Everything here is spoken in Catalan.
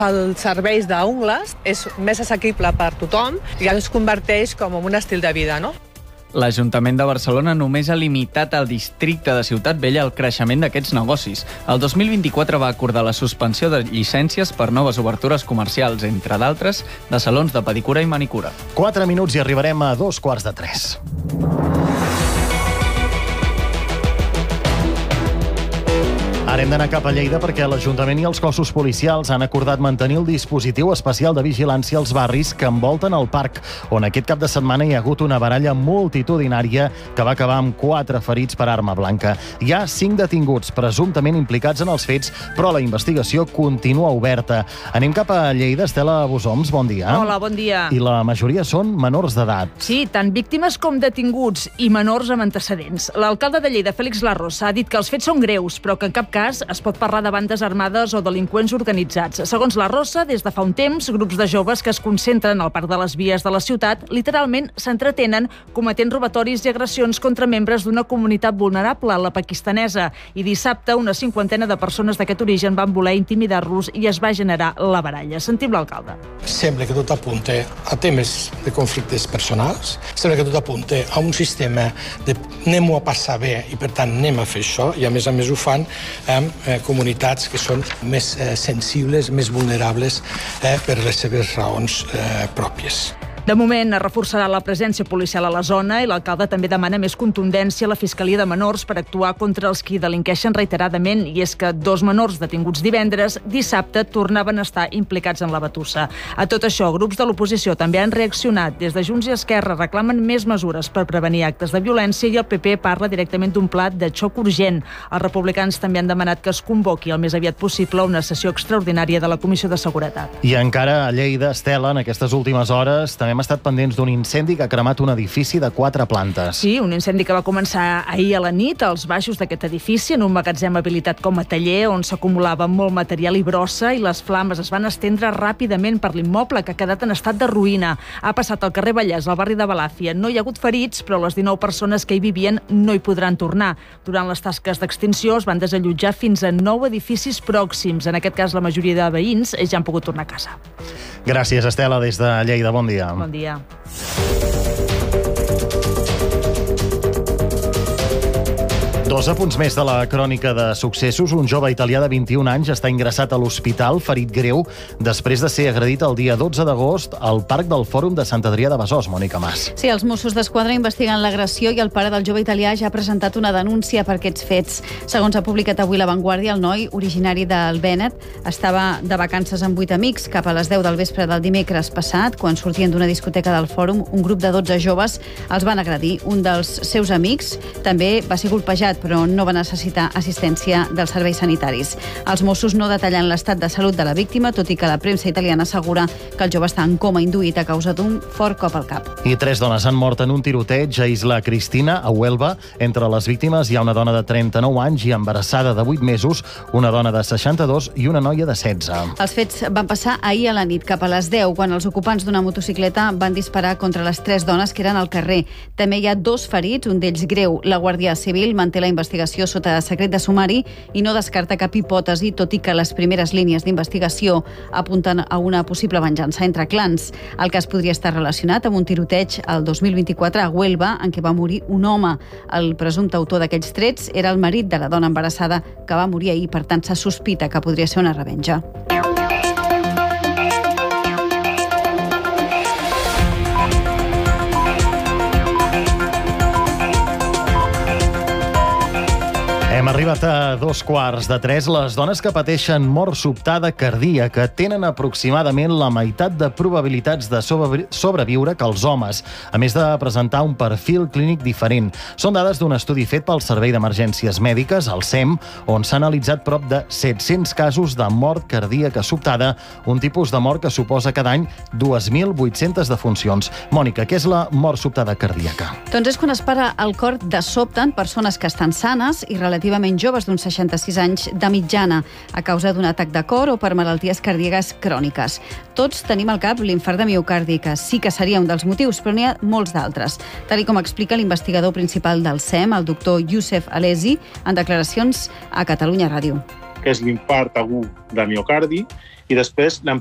Els serveis d'ungles és més assequible per tothom i es converteix com en un estil de vida, no? L'Ajuntament de Barcelona només ha limitat al districte de Ciutat Vella el creixement d'aquests negocis. El 2024 va acordar la suspensió de llicències per noves obertures comercials, entre d'altres, de salons de pedicura i manicura. 4 minuts i arribarem a 2:45. Ara hem d'anar cap a Lleida perquè l'Ajuntament i els cossos policials han acordat mantenir el dispositiu especial de vigilància als barris que envolten el parc, on aquest cap de setmana hi ha hagut una baralla multitudinària que va acabar amb 4 ferits per arma blanca. Hi ha 5 detinguts presumptament implicats en els fets, però la investigació continua oberta. Anem cap a Lleida. Estela Bosoms, bon dia. Hola, bon dia. I la majoria són menors d'edat. Sí, tant víctimes com detinguts i menors amb antecedents. L'alcalde de Lleida, Félix Larrosa, ha dit que els fets són greus, però que en cap cas es pot parlar de bandes armades o delinqüents organitzats. Segons la Rosa, des de fa un temps, grups de joves que es concentren al parc de les vies de la ciutat literalment s'entretenen cometent robatoris i agressions contra membres d'una comunitat vulnerable, la pakistanesa. I dissabte, una 50ena de persones d'aquest origen van voler intimidar-los i es va generar la baralla. Sentim l'alcalde. Sembla que tot apunta a temes de conflictes personals, sembla que tot apunta a un sistema de anem-ho a passar bé i per tant anem a fer això, i a més ho fan amb comunitats que són més sensibles, més vulnerables per les seves raons pròpies. De moment es reforçarà la presència policial a la zona i l'alcalde també demana més contundència a la Fiscalia de Menors per actuar contra els qui delinqueixen reiteradament, i és que 2 menors detinguts divendres, dissabte tornaven a estar implicats en la batussa. A tot això, grups de l'oposició també han reaccionat. Des de Junts i Esquerra reclamen més mesures per prevenir actes de violència i el PP parla directament d'un pla de xoc urgent. Els republicans també han demanat que es convoqui el més aviat possible una sessió extraordinària de la Comissió de Seguretat. I encara a Lleida, Estela, en aquestes últimes hores també hem estat pendents d'un incendi que ha cremat un edifici de 4 plantes. Sí, un incendi que va començar ahir a la nit als baixos d'aquest edifici, en un magatzem habilitat com a taller, on s'acumulava molt material i brossa, i les flames es van estendre ràpidament per l'immoble, que ha quedat en estat de ruïna. Ha passat al carrer Vallès, al barri de Balàfia. No hi ha hagut ferits, però les 19 persones que hi vivien no hi podran tornar. Durant les tasques d'extinció es van desallotjar fins a 9 edificis pròxims. En aquest cas, la majoria de veïns ja han pogut tornar a casa. Gràcies, Estela, des de Lleida. Bon dia. Bon dia. Dos apunts més de la crònica de successos. Un jove italià de 21 anys està ingressat a l'hospital, ferit greu, després de ser agredit el dia 12 d'agost al Parc del Fòrum de Sant Adrià de Besòs. Mònica Mas. Sí, els Mossos d'Esquadra investiguen l'agressió i el pare del jove italià ja ha presentat una denúncia per aquests fets. Segons ha publicat avui La Vanguardia, el noi, originari del Bennett, estava de vacances amb 8 amics. Cap a les 10 del vespre del dimecres passat, quan sortien d'una discoteca del Fòrum, un grup de 12 joves els van agredir. Un dels seus amics també va ser colpejat, però no va necessitar assistència dels serveis sanitaris. Els Mossos no detallen l'estat de salut de la víctima, tot i que la premsa italiana assegura que el jove està en coma induït a causa d'un fort cop al cap. I 3 dones han mort en un tiroteig a Isla Cristina, a Huelva. Entre les víctimes hi ha una dona de 39 anys i embarassada de 8 mesos, una dona de 62 i una noia de 16. Els fets van passar ahir a la nit, cap a les 10, quan els ocupants d'una motocicleta van disparar contra les 3 dones que eren al carrer. També hi ha 2 ferits, un d'ells greu. La Guàrdia Civil manté la investigació sota secret de sumari i no descarta cap hipòtesi, tot i que les primeres línies d'investigació apunten a una possible venjança entre clans. El cas podria estar relacionat amb un tiroteig el 2024 a Huelva, en què va morir un home. El presumpte autor d'aquells trets era el marit de la dona embarassada que va morir ahir, per tant se sospita que podria ser una revenja. Hem arribat a 2:15. Les dones que pateixen mort sobtada cardíaca tenen aproximadament la meitat de probabilitats de sobreviure que els homes, a més de presentar un perfil clínic diferent. Són dades d'un estudi fet pel Servei d'Emergències Mèdiques, el SEM, on s'ha analitzat prop de 700 casos de mort cardíaca sobtada, un tipus de mort que suposa cada any 2.800 defuncions. Mònica, què és la mort sobtada cardíaca? Doncs és quan es para el cor de sobte en persones que estan sanes i relativament joves, d'uns 66 anys de mitjana, a causa d'un atac de cor o per malalties cardíaques cròniques. Tots tenim al cap l'infart de miocardi, que sí que seria un dels motius, però n'hi ha molts d'altres. Tal com explica l'investigador principal del SEM, el doctor Youssef Alesi, en declaracions a Catalunya Ràdio. Que és l'infart agut de miocardi i després anem